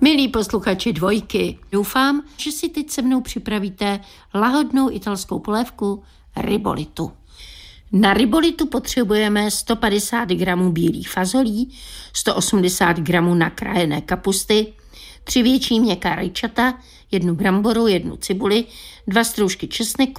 Milí posluchači Dvojky, doufám, že si teď se mnou připravíte lahodnou italskou polévku ribolitu. Na ribolitu potřebujeme 150 gramů bílých fazolí, 180 gramů nakrájené kapusty, 3 větší měkká rajčata, 1 bramboru, 1 cibuli, 2 stroužky česneku,